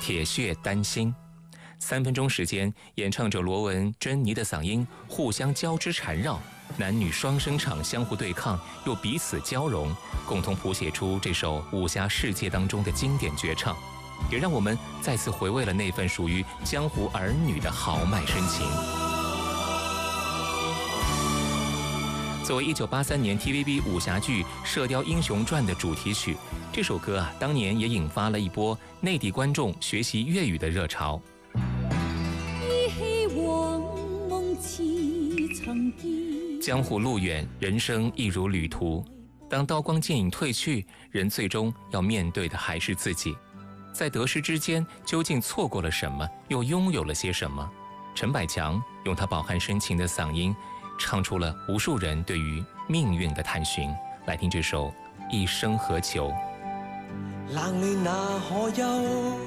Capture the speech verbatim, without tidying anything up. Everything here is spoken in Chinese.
铁血丹心。三分钟时间，演唱者罗文、珍妮的嗓音互相交织缠绕，男女双声场相互对抗，又彼此交融，共同谱写出这首武侠世界当中的经典绝唱，也让我们再次回味了那份属于江湖儿女的豪迈深情。作为一九八三年 T V B 武侠剧《射雕英雄传》的主题曲，这首歌啊，当年也引发了一波内地观众学习粤语的热潮。江湖路远，人生亦如旅途。当刀光剑影褪去，人最终要面对的还是自己。在得失之间，究竟错过了什么，又拥有了些什么？陈百强用他饱含深情的嗓音，唱出了无数人对于命运的探寻。来听这首《一生何求》。 冷暖那可休？